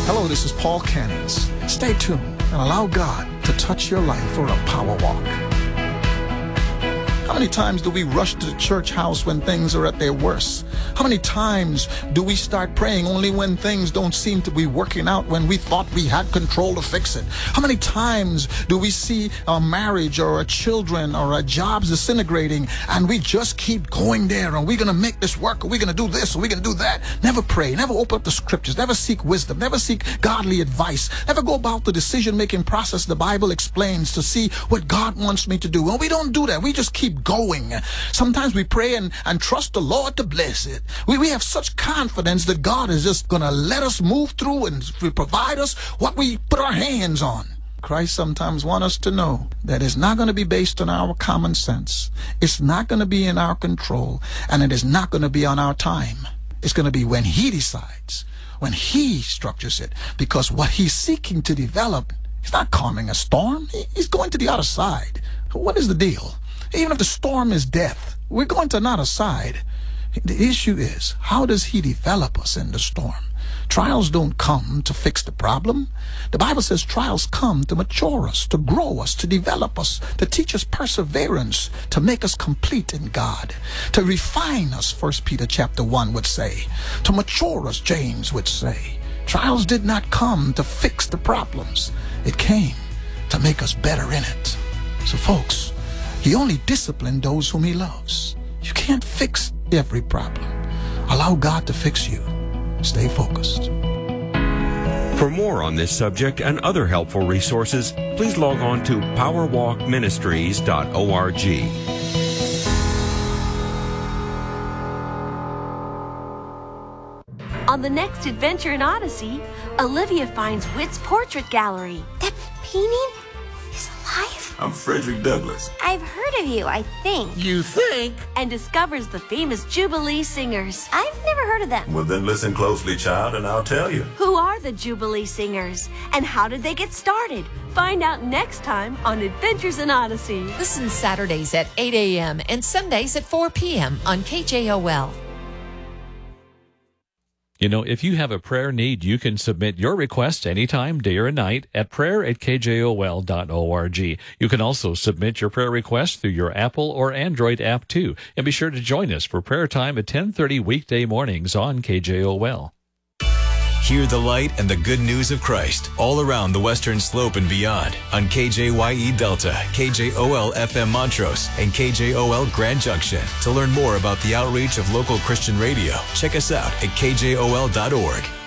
Hello, this is Paul Cannons. Stay tuned and allow God to touch your life for a power walk. How many times do we rush to the church house when things are at their worst? How many times do we start praying only when things don't seem to be working out, when we thought we had control to fix it? How many times do we see our marriage or our children or our jobs disintegrating and we just keep going there? Are we going to make this work? Are we going to do this? Are we going to do that? Never pray, never open up the scriptures, never seek wisdom, never seek godly advice, never go about the decision-making process the Bible explains to see what God wants me to do. Well, we don't do that. We just keep going. Sometimes we pray and trust the Lord to bless it. We have such confidence that God is just going to let us move through and provide us what we put our hands on. Christ sometimes wants us to know that it's not going to be based on our common sense. It's not going to be in our control, and it is not going to be on our time. It's going to be when He decides, when He structures it, because what He's seeking to develop, He's not calming a storm. He's going to the other side. What is the deal? Even if the storm is death, we're going to another side. The issue is, how does He develop us in the storm? Trials don't come to fix the problem. The Bible says trials come to mature us, to grow us, to develop us, to teach us perseverance, to make us complete in God, to refine us, 1 Peter chapter 1 would say, to mature us, James would say. Trials did not come to fix the problems. It came to make us better in it. So folks, He only disciplined those whom He loves. You can't fix every problem. Allow God to fix you. Stay focused. For more on this subject and other helpful resources, please log on to powerwalkministries.org. On the next adventure in Odyssey, Olivia finds Whit's portrait gallery. That painting is alive? I'm Frederick Douglass. I've heard of you, I think. You think? And discovers the famous Jubilee Singers. I've never heard of them. Well, then listen closely, child, and I'll tell you. Who are the Jubilee Singers? And how did they get started? Find out next time on Adventures in Odyssey. Listen Saturdays at 8 a.m. and Sundays at 4 p.m. on KJOL. You know, if you have a prayer need, you can submit your request anytime, day or night, at prayer@kjol.org. You can also submit your prayer request through your Apple or Android app, too. And be sure to join us for prayer time at 10:30 weekday mornings on KJOL. Hear the light and the good news of Christ all around the Western Slope and beyond on KJYE Delta, KJOL FM Montrose, and KJOL Grand Junction. To learn more about the outreach of local Christian radio, check us out at kjol.org.